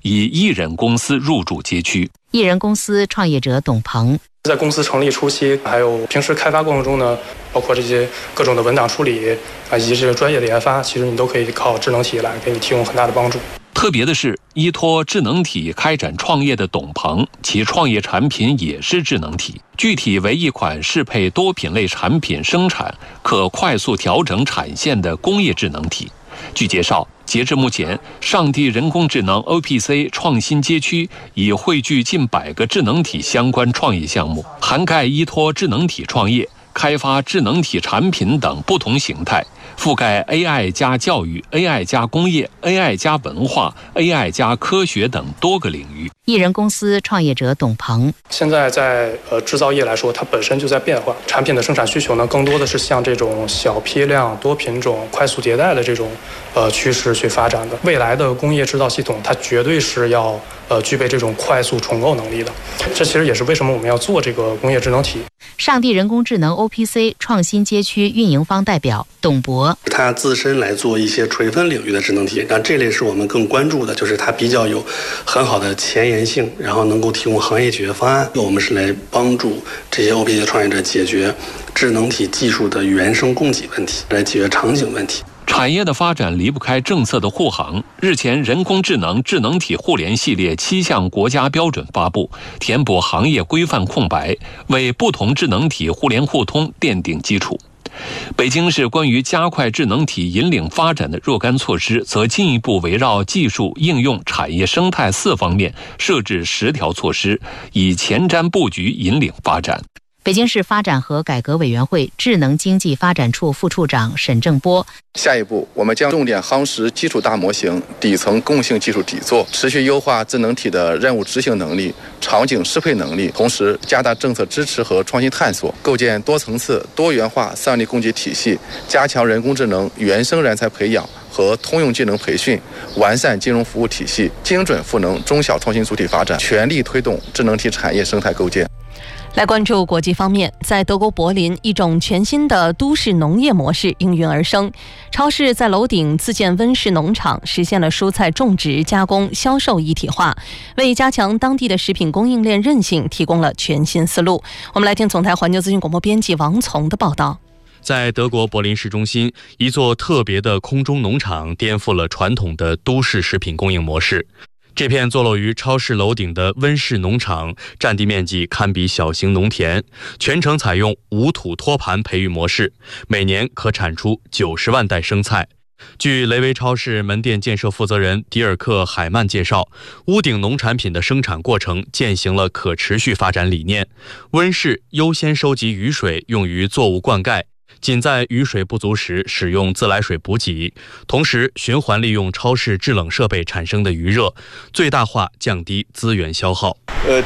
以一人公司入驻街区。 一人公司创业者董鹏， 在公司成立初期，还有平时开发过程中呢，包括这些各种的文档处理以及这个专业的研发，其实你都可以靠智能体来给你提供很大的帮助。 特别的是，依托智能体开展创业的董鹏，其创业产品也是智能体，具体为一款适配多品类产品生产、可快速调整产线的工业智能体。据介绍，截至目前，上地人工智能 OPC 创新街区已汇聚近100个智能体相关创业项目，涵盖依托智能体创业、开发智能体产品等不同形态，覆盖 AI 加教育、AI 加工业、AI 加文化、AI 加科学等多个领域。 一人公司创业者董鹏， 现在在制造业来说，它本身就在变化，产品的生产需求呢，更多的是向这种小批量、多品种、快速迭代的这种趋势去发展的。未来的工业制造系统，它绝对是要具备这种快速重构能力的。这其实也是为什么我们要做这个工业智能体。 上地人工智能 OPC 创新街区运营方代表董博， 它自身来做一些垂分领域的智能体，但这类是我们更关注的，就是它比较有很好的前沿性，然后能够提供行业解决方案。我们是来帮助这些 OPC 创业者解决智能体技术的原生供给问题，来解决场景问题。 产业的发展离不开政策的护航。日前，人工智能智能体互联系列7项国家标准发布，填补行业规范空白，为不同智能体互联互通奠定基础。北京市关于加快智能体引领发展的若干措施，则进一步围绕技术、应用、产业生态4方面设置10条措施，以前瞻布局引领发展。 北京市发展和改革委员会智能经济发展处副处长沈正波， 下一步，我们将重点夯实基础大模型、底层共性技术底座，持续优化智能体的任务执行能力、场景适配能力，同时加大政策支持和创新探索，构建多层次、多元化3力供给体系，加强人工智能原生人才培养和通用技能培训，完善金融服务体系，精准赋能中小创新主体发展，全力推动智能体产业生态构建。 来关注国际方面，在德国柏林，一种全新的都市农业模式应运而生。超市在楼顶自建温室农场，实现了蔬菜种植、加工、销售一体化，为加强当地的食品供应链韧性提供了全新思路。我们来听总台环球资讯广播编辑王从的报道。 在德国柏林市中心，一座特别的空中农场颠覆了传统的都市食品供应模式。这片坐落于超市楼顶的温室农场，占地面积堪比小型农田，全程采用无土托盘培育模式，每年可产出90万袋生菜。据雷维超市门店建设负责人迪尔克·海曼介绍，屋顶农产品的生产过程践行了可持续发展理念。温室优先收集雨水用于作物灌溉，仅在雨水不足时使用自来水补给，同时循环利用超市制冷设备产生的余热，最大化降低资源消耗。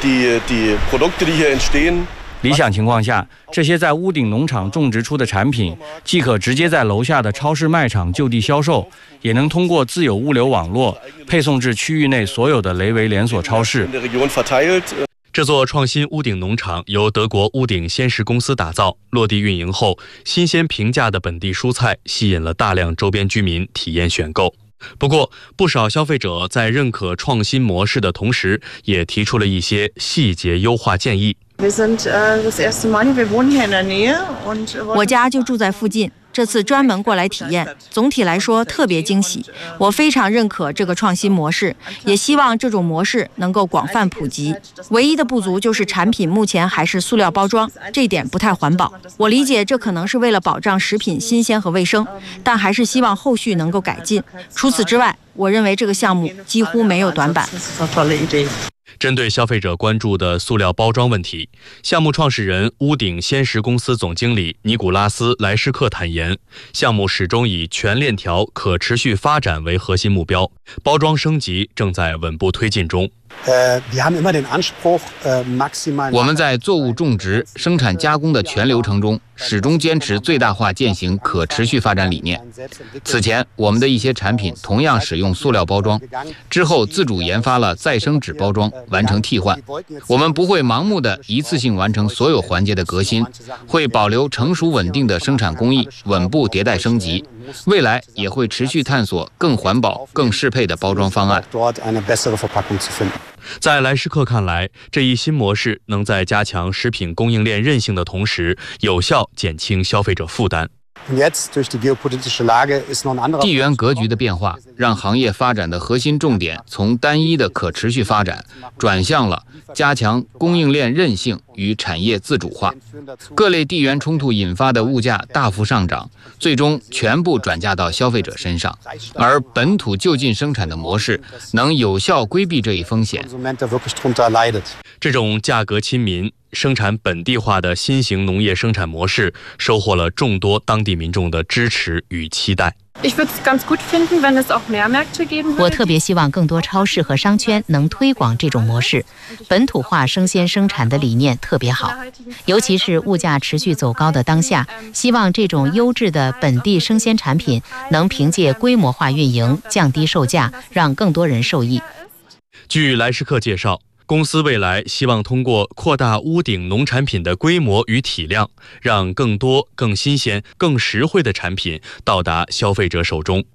理想情况下，这些在屋顶农场种植出的产品，既可直接在楼下的超市卖场就地销售，也能通过自有物流网络配送至区域内所有的雷维连锁超市。 这座创新屋顶农场由德国屋顶鲜食公司打造，落地运营后，新鲜平价的本地蔬菜吸引了大量周边居民体验选购。不过，不少消费者在认可创新模式的同时，也提出了一些细节优化建议。 我家就住在附近，这次专门过来体验，总体来说特别惊喜。我非常认可这个创新模式，也希望这种模式能够广泛普及。唯一的不足就是产品目前还是塑料包装，这一点不太环保。我理解这可能是为了保障食品新鲜和卫生，但还是希望后续能够改进。除此之外，我认为这个项目几乎没有短板。 针对消费者关注的塑料包装问题，项目创始人屋顶鲜食公司总经理尼古拉斯·莱施克坦言，项目始终以全链条可持续发展为核心目标，包装升级正在稳步推进中。 我们在作物种植、生产加工的全流程中，始终坚持最大化践行可持续发展理念。此前，我们的一些产品同样使用塑料包装，之后自主研发了再生纸包装，完成替换。我们不会盲目的一次性完成所有环节的革新，会保留成熟稳定的生产工艺，稳步迭代升级。 未来也会持续探索更环保、更适配的包装方案。 在莱士克看来，这一新模式能在加强食品供应链韧性的同时，有效减轻消费者负担。 地缘格局的变化，让行业发展的核心重点从单一的可持续发展，转向了加强供应链韧性与产业自主化。各类地缘冲突引发的物价大幅上涨，最终全部转嫁到消费者身上，而本土就近生产的模式能有效规避这一风险。 这种价格亲民、生产本地化的新型农业生产模式，收获了众多当地民众的支持与期待。 我特别希望更多超市和商圈能推广这种模式，本土化生鲜生产的理念特别好，尤其是物价持续走高的当下，希望这种优质的本地生鲜产品能凭借规模化运营，降低售价，让更多人受益。 据莱士克介绍，公司未来希望通过扩大屋顶农产品的规模与体量，让更多、更新鲜、更实惠的产品到达消费者手中。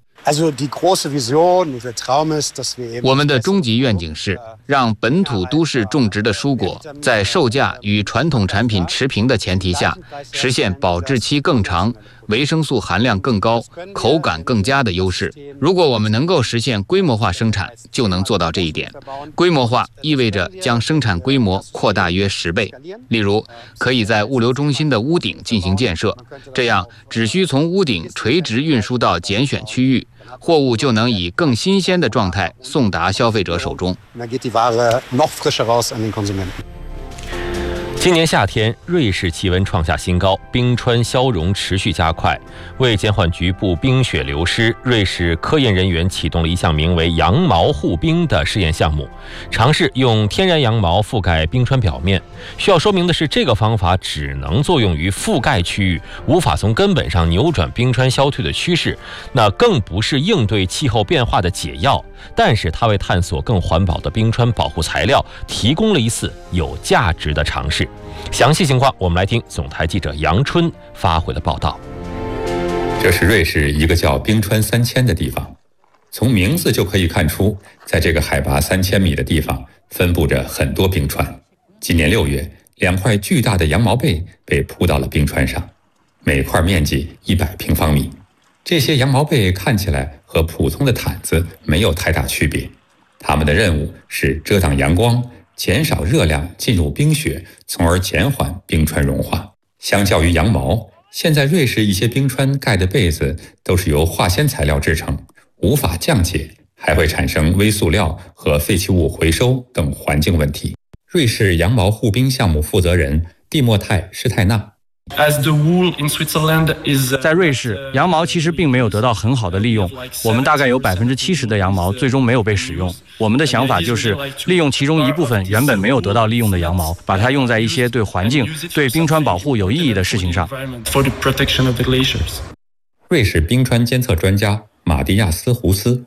我们的终极愿景是让本土都市种植的蔬果在售价与传统产品持平的前提下，实现保质期更长、维生素含量更高、口感更佳的优势。如果我们能够实现规模化生产，就能做到这一点。规模化意味着将生产规模扩大约10倍，例如可以在物流中心的屋顶进行建设，这样只需从屋顶垂直运输到拣选区域，货物就能以更新鲜的状态送达消费者手中。 今年夏天，瑞士气温创下新高，冰川消融持续加快。为减缓局部冰雪流失，瑞士科研人员启动了一项名为“羊毛护冰”的试验项目，尝试用天然羊毛覆盖冰川表面。需要说明的是，这个方法只能作用于覆盖区域，无法从根本上扭转冰川消退的趋势，那更不是应对气候变化的解药。但是它为探索更环保的冰川保护材料提供了一次有价值的尝试。详细情况，我们来听总台记者杨春发回的报道。 这是瑞士一个叫冰川3000的地方，从名字就可以看出，在这个海拔3000米的地方分布着很多冰川。今年6月，2块巨大的羊毛被被铺到了冰川上，每块面积100平方米。这些羊毛被看起来和普通的毯子没有太大区别，它们的任务是遮挡阳光，减少热量进入冰雪，从而减缓冰川融化。相较于羊毛，现在瑞士一些冰川盖的被子都是由化纤材料制成，无法降解，还会产生微塑料和废弃物回收等环境问题。瑞士羊毛护冰项目负责人蒂莫泰·施泰纳。 在瑞士，羊毛其实并没有得到很好的利用，我们大概有70%的羊毛最终没有被使用。我们的想法就是利用其中一部分原本没有得到利用的羊毛，把它用在一些对环境、对冰川保护有意义的事情上。 瑞士冰川监测专家马蒂亚斯·胡斯。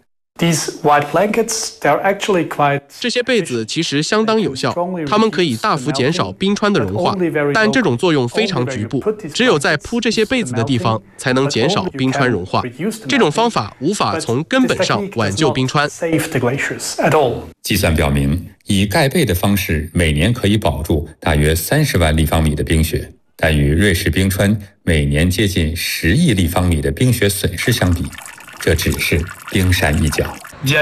这些被子其实相当有效，它们可以大幅减少冰川的融化，但这种作用非常局部，只有在铺这些被子的地方才能减少冰川融化。这种方法无法从根本上挽救冰川。 计算表明，以盖被的方式每年可以保住大约30万立方米的冰雪，但与瑞士冰川每年接近10亿立方米的冰雪损失相比，这只是冰山一角。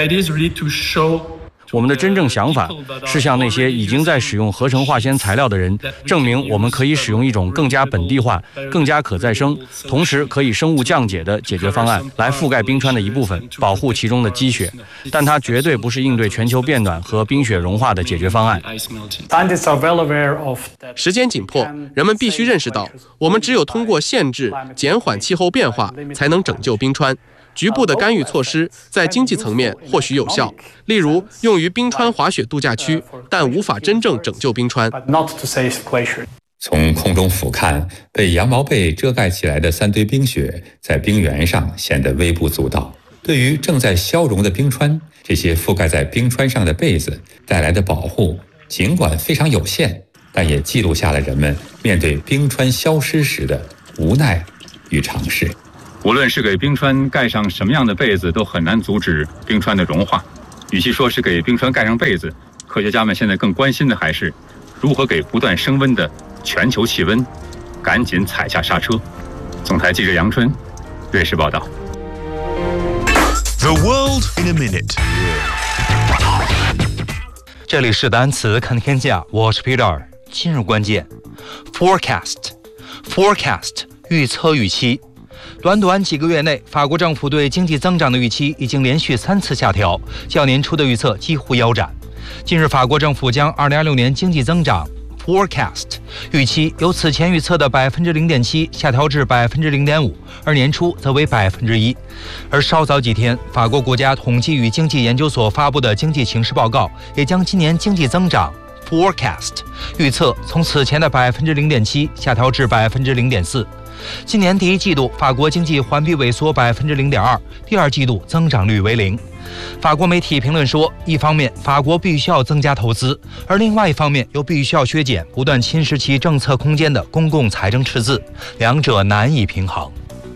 我们的真正想法是向那些已经在使用合成化纤材料的人证明，我们可以使用一种更加本地化、更加可再生，同时可以生物降解的解决方案来覆盖冰川的一部分，保护其中的积雪。但它绝对不是应对全球变暖和冰雪融化的解决方案。 时间紧迫，人们必须认识到，我们只有通过限制、减缓气候变化，才能拯救冰川。局部的干预措施在经济层面或许有效，例如用于冰川滑雪度假区，但无法真正拯救冰川。 从空中俯瞰，被羊毛被遮盖起来的3堆冰雪在冰原上显得微不足道。对于正在消融的冰川，这些覆盖在冰川上的被子带来的保护，尽管非常有限，但也记录下了人们面对冰川消失时的无奈与尝试。 无论是给冰川盖上什么样的被子，都很难阻止冰川的融化。与其说是给冰川盖上被子，科学家们现在更关心的还是如何给不断升温的全球气温赶紧踩下刹车。总台记者杨春，瑞士报道。 The world in a minute。这里是单词看天下，我是 Peter。今日关键 ，forecast 预测预期。短短几个月内，法国政府对经济增长的预期已经连续3次下调，较年初的预测几乎腰斩。近日，法国政府将2026年经济增长 forecast 预期由此前预测的0.7%下调至0.5%，而年初则为1%。而稍早几天，法国国家统计与经济研究所发布的经济形势报告也将今年经济增长 forecast 预测从此前的0.7%下调至0.4%。今年第一季度，法国经济环比萎缩0.2%，第二季度增长率为0%。法国媒体评论说，一方面法国必须要增加投资，而另外一方面又必须要削减不断侵蚀其政策空间的公共财政赤字，两者难以平衡。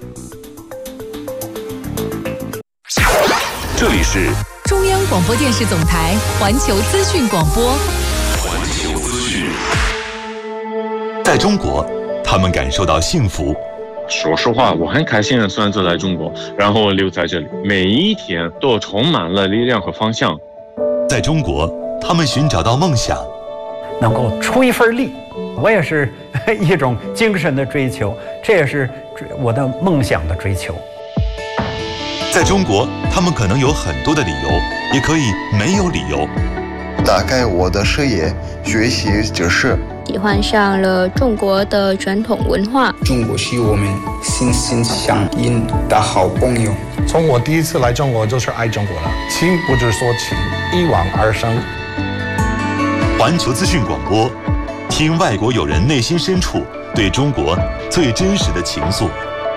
这里是中央广播电视总台环球资讯广播。 环球资讯。在中国，他们感受到幸福。 说实话，我很开心的选择来中国，然后留在这里，每一天都充满了力量和方向。 在中国，他们寻找到梦想， 能够出一份力，我也是一种精神的追求，这也是我的梦想的追求。 在中国，他们可能有很多的理由，也可以没有理由。 打开我的视野，学习知识。 喜欢上了中国的传统文化。 中国是我们心心相印的好朋友。 从我第一次来中国就是爱中国了，情不知所起，一往而深。 环球资讯广播，听外国友人内心深处对中国最真实的情愫。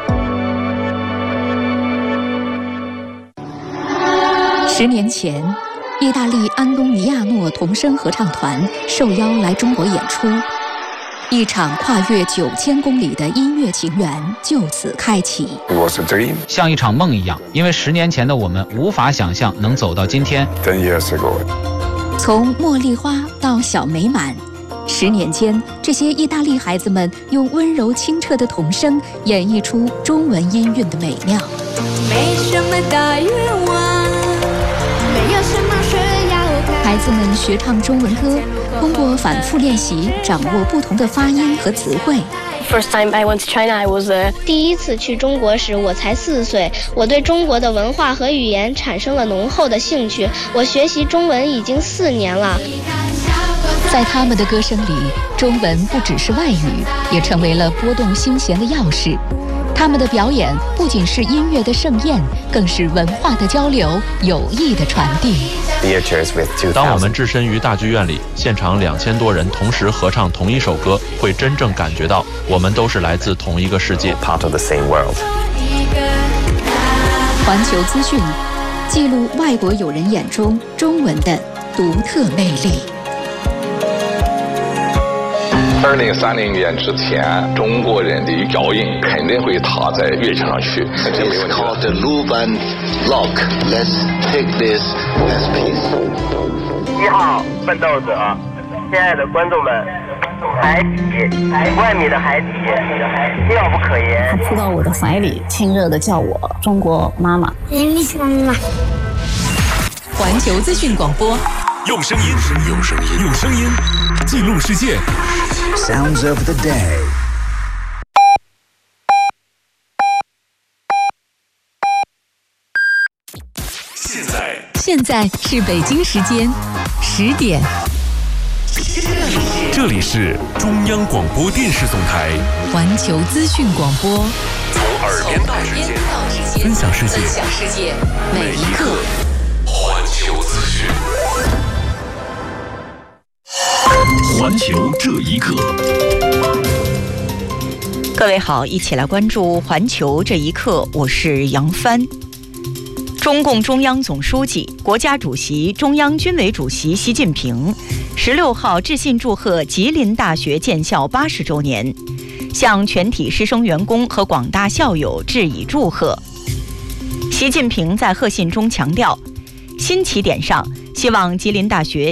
10年前，意大利安东尼亚诺童声合唱团受邀来中国演出，一场跨越9000公里的音乐情缘就此开启。 像一场梦一样，因为10年前的我们无法想象能走到今天。 从茉莉花到小美满，10年间，这些意大利孩子们用温柔清澈的童声演绎出中文音韵的美妙。 没什么大愿望，没有什么需要看。 孩子们学唱中文歌，通过反复练习，掌握不同的发音和词汇。 First time I went to China, I was 第一次去中国时，我才4岁。我对中国的文化和语言产生了浓厚的兴趣。我学习中文已经4年了。 在他们的歌声里，中文不只是外语，也成为了拨动心弦的钥匙。他们的表演不仅是音乐的盛宴，更是文化的交流、友谊的传递。 当我们置身于大剧院里，现场2000多人同时合唱同一首歌，会真正感觉到我们都是来自同一个世界。 环球资讯记录外国友人眼中中文的独特魅力。 2030年之前，中国人的脚印肯定会踏在月球上去，这没问题。 Called the Luban Lock. Let's take this as peace. 1号奋斗者，亲爱的观众们，海底1万米的海底，妙不可言。 他扑到我的怀里，亲热地叫我中国妈妈。 你是妈妈。环球资讯广播， 用声音记录世界。 Sounds of the day。 现在是北京时间10点。 这里是中央广播电视总台环球资讯广播， 从耳边到指尖，分享世界，每一刻。环球资讯。环球这一刻， 各位好，一起来关注环球这一刻，我是杨帆。中共中央总书记、国家主席、中央军委主席习近平16号致信祝贺吉林大学建校80周年。 向全体师生员工和广大校友致以祝贺。习近平在贺信中强调，新起点上，希望吉林大学